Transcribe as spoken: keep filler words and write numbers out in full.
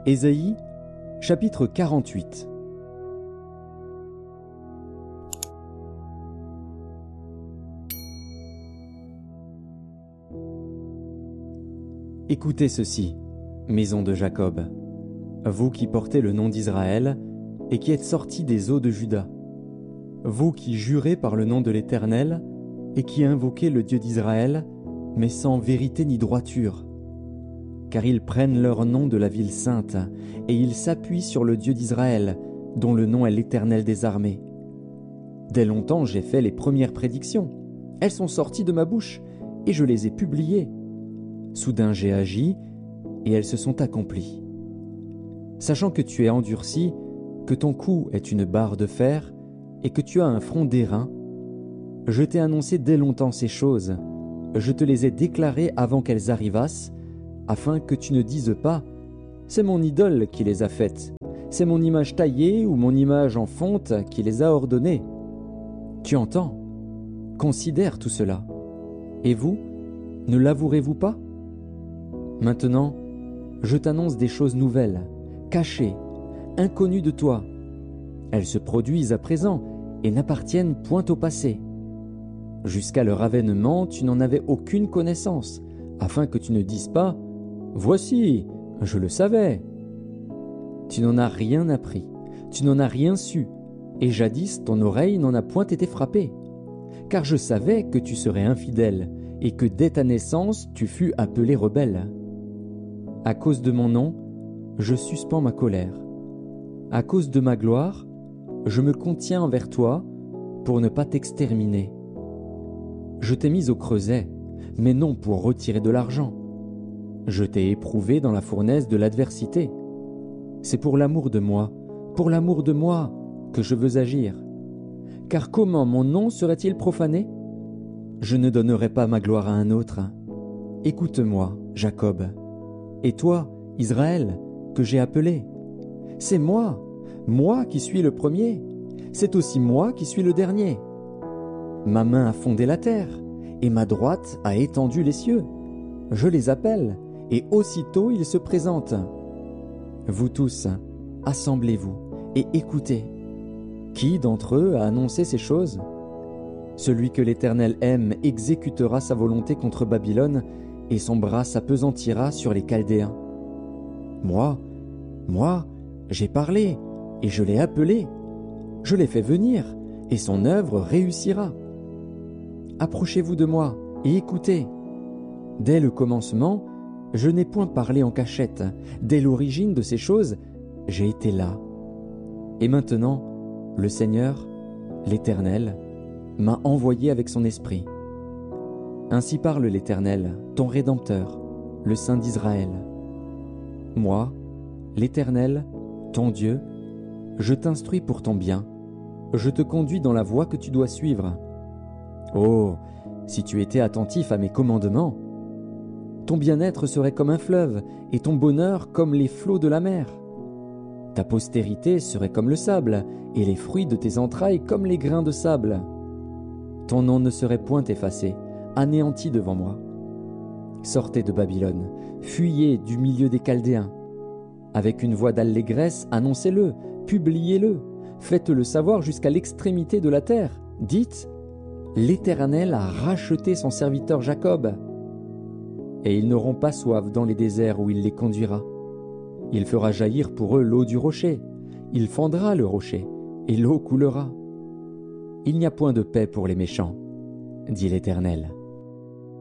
Ésaïe, chapitre quarante-huit. Écoutez ceci, maison de Jacob, vous qui portez le nom d'Israël et qui êtes sortis des eaux de Juda, vous qui jurez par le nom de l'Éternel et qui invoquez le Dieu d'Israël, mais sans vérité ni droiture. Car ils prennent leur nom de la ville sainte, et ils s'appuient sur le Dieu d'Israël, dont le nom est l'Éternel des armées. Dès longtemps j'ai fait les premières prédictions. Elles sont sorties de ma bouche, et je les ai publiées. Soudain j'ai agi, et elles se sont accomplies. Sachant que tu es endurci, que ton cou est une barre de fer, et que tu as un front d'airain, je t'ai annoncé dès longtemps ces choses, je te les ai déclarées avant qu'elles arrivassent, afin que tu ne dises pas « C'est mon idole qui les a faites, c'est mon image taillée ou mon image en fonte qui les a ordonnées. » Tu entends? Considère tout cela. Et vous, ne l'avouerez-vous pas? Maintenant, je t'annonce des choses nouvelles, cachées, inconnues de toi. Elles se produisent à présent et n'appartiennent point au passé. Jusqu'à leur avènement, tu n'en avais aucune connaissance, afin que tu ne dises pas « Voici, je le savais ». Tu n'en as rien appris, tu n'en as rien su, et jadis ton oreille n'en a point été frappée. Car je savais que tu serais infidèle, et que dès ta naissance tu fus appelé rebelle. À cause de mon nom, je suspends ma colère. À cause de ma gloire, je me contiens envers toi pour ne pas t'exterminer. Je t'ai mis au creuset, mais non pour retirer de l'argent. Je t'ai éprouvé dans la fournaise de l'adversité. C'est pour l'amour de moi, pour l'amour de moi, que je veux agir. Car comment mon nom serait-il profané? Je ne donnerai pas ma gloire à un autre. Écoute-moi, Jacob, et toi, Israël, que j'ai appelé. C'est moi, moi qui suis le premier, c'est aussi moi qui suis le dernier. Ma main a fondé la terre, et ma droite a étendu les cieux. Je les appelle, et aussitôt ils se présentent. Vous tous, assemblez-vous et écoutez. Qui d'entre eux a annoncé ces choses? Celui que l'Éternel aime exécutera sa volonté contre Babylone, et son bras s'apesantira sur les Chaldéens. Moi, moi, j'ai parlé, et je l'ai appelé. Je l'ai fait venir, et son œuvre réussira. Approchez-vous de moi, et écoutez. Dès le commencement, je n'ai point parlé en cachette. Dès l'origine de ces choses, j'ai été là. Et maintenant, le Seigneur, l'Éternel, m'a envoyé avec son esprit. Ainsi parle l'Éternel, ton Rédempteur, le Saint d'Israël. Moi, l'Éternel, ton Dieu, je t'instruis pour ton bien, je te conduis dans la voie que tu dois suivre. Oh, si tu étais attentif à mes commandements, ton bien-être serait comme un fleuve, et ton bonheur comme les flots de la mer. Ta postérité serait comme le sable, et les fruits de tes entrailles comme les grains de sable. Ton nom ne serait point effacé, anéanti devant moi. Sortez de Babylone, fuyez du milieu des Chaldéens. Avec une voix d'allégresse, annoncez-le, publiez-le, faites-le savoir jusqu'à l'extrémité de la terre. Dites, l'Éternel a racheté son serviteur Jacob. Et ils n'auront pas soif dans les déserts où il les conduira. Il fera jaillir pour eux l'eau du rocher. Il fendra le rocher, et l'eau coulera. Il n'y a point de paix pour les méchants, dit l'Éternel.